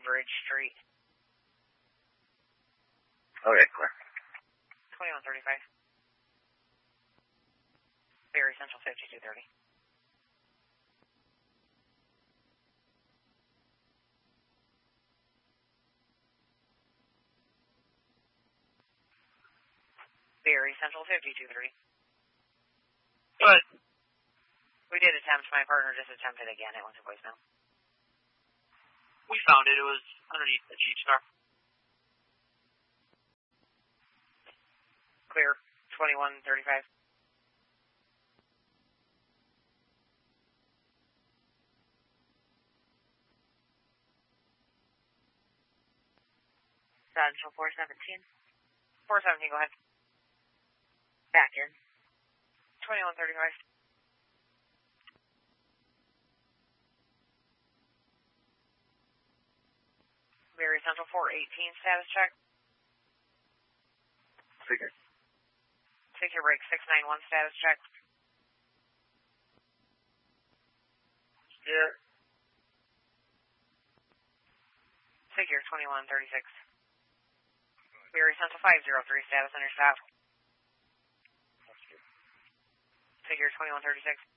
Bridge Street. Okay, clear. 2135. Berry Central 5230. Berry Central 5230. What? We did attempt. My partner just attempted again. It went to voicemail. We found it. It was underneath the Jeep Star. Clear. 2135. Central 417. 417, go ahead. Back in. 2135. Berry Central 418, status check. Figure. Figure break 691, status check. Yeah. Figure 2136. Berry Central 503, status under stop. Figure 2136.